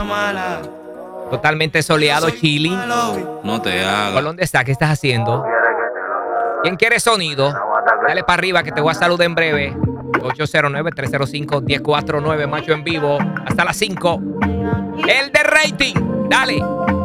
Totalmente soleado, chilling. No te hagas. ¿Por dónde está? ¿Qué estás haciendo? ¿Quién quiere sonido? Dale para arriba que te voy a saludar en breve. 809-305-1049, macho en vivo. Hasta las 5. El de rating. Dale.